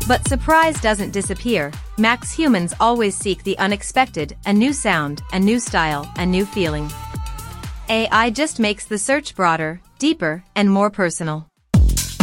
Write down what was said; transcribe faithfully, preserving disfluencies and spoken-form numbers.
But surprise doesn't disappear. Max humans always seek the unexpected, a new sound, a new style, a new feeling. A I just makes the search broader, deeper, and more personal.